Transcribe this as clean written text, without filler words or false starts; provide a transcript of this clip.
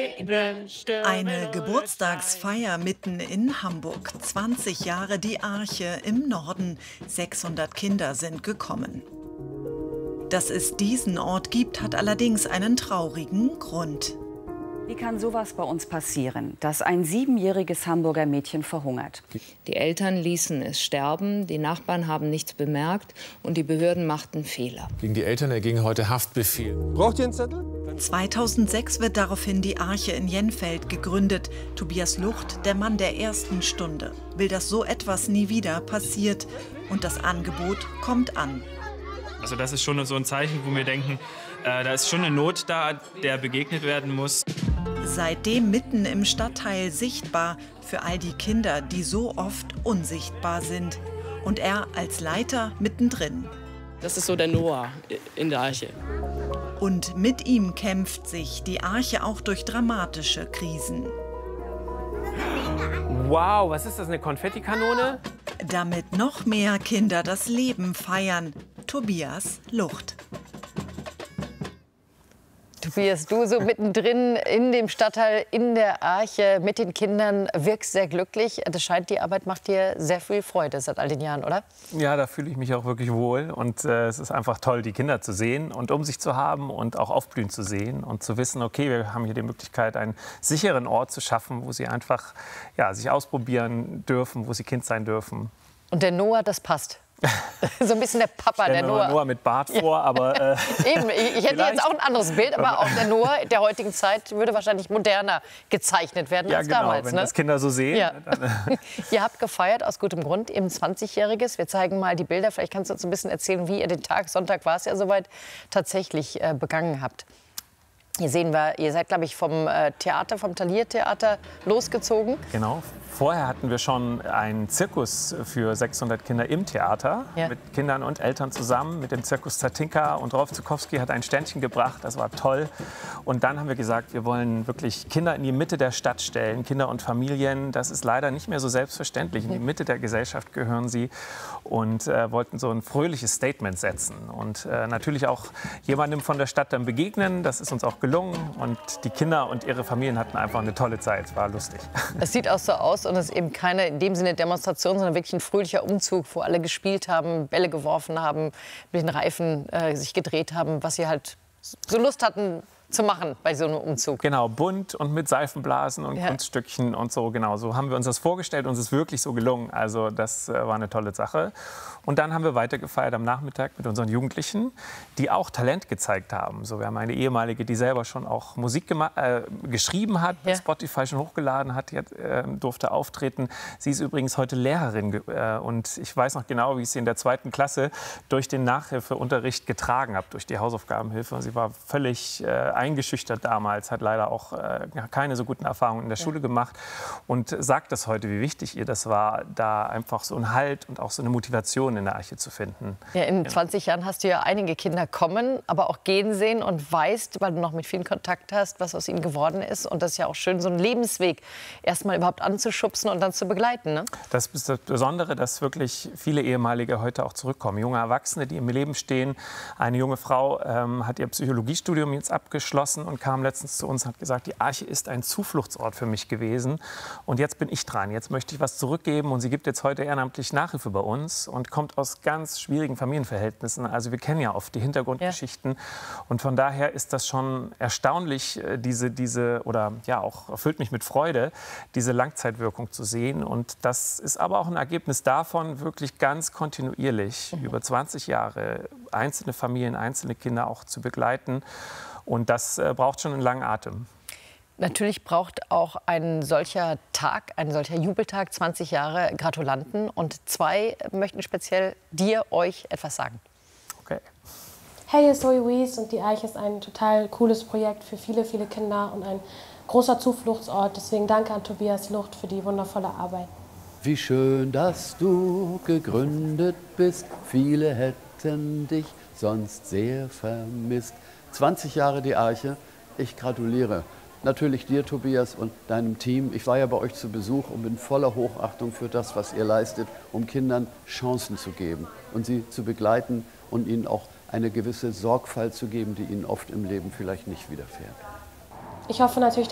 Eine Geburtstagsfeier mitten in Hamburg. 20 Jahre die Arche im Norden. 600 Kinder sind gekommen. Dass es diesen Ort gibt, hat allerdings einen traurigen Grund. Wie kann sowas bei uns passieren, dass ein 7-jähriges Hamburger Mädchen verhungert? Die Eltern ließen es sterben, die Nachbarn haben nichts bemerkt und die Behörden machten Fehler. Gegen die Eltern erging heute Haftbefehl. Braucht ihr einen Zettel? 2006 wird daraufhin die Arche in Jenfeld gegründet. Tobias Lucht, der Mann der ersten Stunde, will, dass so etwas nie wieder passiert. Und das Angebot kommt an. Also das ist schon so ein Zeichen, wo wir denken, da ist schon eine Not da, der begegnet werden muss. Seitdem mitten im Stadtteil sichtbar für all die Kinder, die so oft unsichtbar sind. Und er als Leiter mittendrin. Das ist so der Noah in der Arche. Und mit ihm kämpft sich die Arche auch durch dramatische Krisen. Wow, was ist das, eine Konfettikanone? Damit noch mehr Kinder das Leben feiern. Tobias Lucht. Tobias, du so mittendrin in dem Stadtteil, in der Arche mit den Kindern, wirkst sehr glücklich. Das scheint, die Arbeit macht dir sehr viel Freude seit all den Jahren, oder? Ja, da fühle ich mich auch wirklich wohl. Und es ist einfach toll, die Kinder zu sehen und um sich zu haben und auch aufblühen zu sehen und zu wissen, okay, wir haben hier die Möglichkeit, einen sicheren Ort zu schaffen, wo sie einfach sich ausprobieren dürfen, wo sie Kind sein dürfen. Und der Noah, das passt. So ein bisschen der Papa, der Noah. Noah mit Bart vor, aber... Eben, ich hätte jetzt auch ein anderes Bild, aber auch der Noah der heutigen Zeit würde wahrscheinlich moderner gezeichnet werden als genau, damals. Wenn Ne? das Kinder so sehen. Ja. Dann, Ihr habt gefeiert, aus gutem Grund, eben 20-Jähriges. Wir zeigen mal die Bilder. Vielleicht kannst du uns ein bisschen erzählen, wie ihr den Tag, Sonntag war es ja soweit, tatsächlich begangen habt. Hier sehen wir, ihr seid, glaube ich, vom Theater, vom Thalia-Theater losgezogen. Genau. Vorher hatten wir schon einen Zirkus für 600 Kinder im Theater, mit Kindern und Eltern zusammen, mit dem Zirkus Tatinka. Und Rolf Zukowski hat ein Ständchen gebracht, das war toll. Und dann haben wir gesagt, wir wollen wirklich Kinder in die Mitte der Stadt stellen, Kinder und Familien. Das ist leider nicht mehr so selbstverständlich. In die Mitte der Gesellschaft gehören sie und wollten so ein fröhliches Statement setzen. Und natürlich auch jemandem von der Stadt dann begegnen. Das ist uns auch gelungen. Und die Kinder und ihre Familien hatten einfach eine tolle Zeit. Es war lustig. Es sieht auch so aus und es ist eben keine in dem Sinne Demonstration, sondern wirklich ein fröhlicher Umzug, wo alle gespielt haben, Bälle geworfen haben, mit den Reifen sich gedreht haben, was sie halt so Lust hatten zu machen bei so einem Umzug. Genau, bunt und mit Seifenblasen und Kunststückchen und so. Genau, so haben wir uns das vorgestellt und es ist wirklich so gelungen. Also das war eine tolle Sache. Und dann haben wir weitergefeiert am Nachmittag mit unseren Jugendlichen, die auch Talent gezeigt haben. So, wir haben eine ehemalige, die selber schon auch Musik geschrieben hat, Spotify schon hochgeladen hat, die durfte auftreten. Sie ist übrigens heute Lehrerin und ich weiß noch genau, wie ich sie in der 2. Klasse durch den Nachhilfeunterricht getragen habe, durch die Hausaufgabenhilfe. Und sie war völlig eingeschüchtert damals, hat leider auch keine so guten Erfahrungen in der Schule gemacht und sagt das heute, wie wichtig ihr das war, da einfach so einen Halt und auch so eine Motivation in der Arche zu finden. Ja, in 20 Jahren hast du ja einige Kinder kommen, aber auch gehen sehen und weißt, weil du noch mit vielen Kontakt hast, was aus ihnen geworden ist. Und das ist ja auch schön, so einen Lebensweg erst mal überhaupt anzuschubsen und dann zu begleiten. Ne? Das ist das Besondere, dass wirklich viele Ehemalige heute auch zurückkommen. Junge Erwachsene, die im Leben stehen. Eine junge Frau hat ihr Psychologiestudium jetzt abgeschlossen und kam letztens zu uns und hat gesagt, die Arche ist ein Zufluchtsort für mich gewesen. Und jetzt bin ich dran. Jetzt möchte ich was zurückgeben. Und sie gibt jetzt heute ehrenamtlich Nachhilfe bei uns und kommt aus ganz schwierigen Familienverhältnissen. Also wir kennen ja oft die Hintergrundgeschichten. Und von daher ist das schon erstaunlich, oder auch erfüllt mich mit Freude, diese Langzeitwirkung zu sehen. Und das ist aber auch ein Ergebnis davon, wirklich ganz kontinuierlich über 20 Jahre einzelne Familien, einzelne Kinder auch zu begleiten. Und das braucht schon einen langen Atem. Natürlich braucht auch ein solcher Tag, ein solcher Jubeltag, 20 Jahre Gratulanten. Und 2 möchten speziell euch etwas sagen. Okay. Hey, hier ist Zoe Wies und die Arche ist ein total cooles Projekt für viele, viele Kinder und ein großer Zufluchtsort. Deswegen danke an Tobias Lucht für die wundervolle Arbeit. Wie schön, dass du gegründet bist. Viele hätten dich sonst sehr vermisst. 20 Jahre die Arche. Ich gratuliere. Natürlich dir, Tobias, und deinem Team. Ich war ja bei euch zu Besuch und bin voller Hochachtung für das, was ihr leistet, um Kindern Chancen zu geben und sie zu begleiten und ihnen auch eine gewisse Sorgfalt zu geben, die ihnen oft im Leben vielleicht nicht widerfährt. Ich hoffe natürlich,